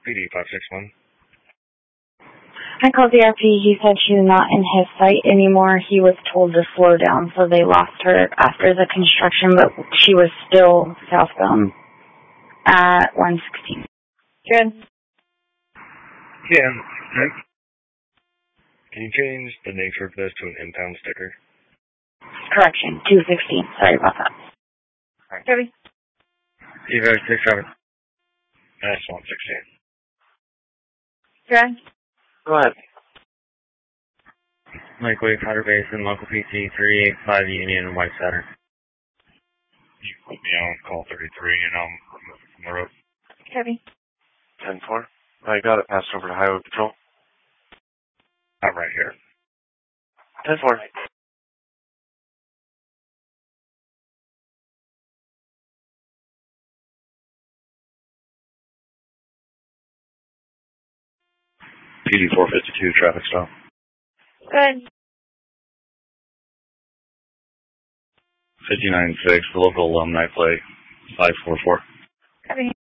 PD 561. I called the RP. He said she's not in his sight anymore. He was told to slow down, so they lost her after the construction, but she was still southbound at 116. Good. Yeah. Can you change the nature of this to an impound sticker? Correction, 216. Sorry about that. Alright. Copy. Evo 67. That's 116. Good. Go ahead. Mike Wave, Powder Basin, local PC 385 Union, White Saturn. You put me on call 33 and I'm removed from the road. Copy. 10-4. I got it passed over to Highway Patrol. I'm right here. 10-4. PD 452, traffic stop. Good. 59-6, the local alumni plate, 544. Copy.